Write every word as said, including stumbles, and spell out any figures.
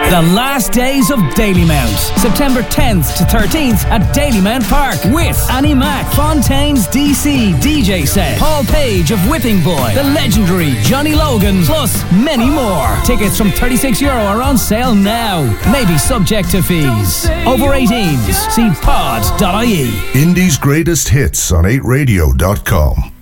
The last days of Dalymount. September tenth to thirteenth at Dalymount Park with Annie Mac, Fontaine's D C D J set, Paul Page of Whipping Boy, the legendary Johnny Logan, plus many more. Tickets from thirty-six euro are on sale now. Maybe subject to fees. Over eighteens. See pod dot I E. Indie's greatest hits on eight radio dot com.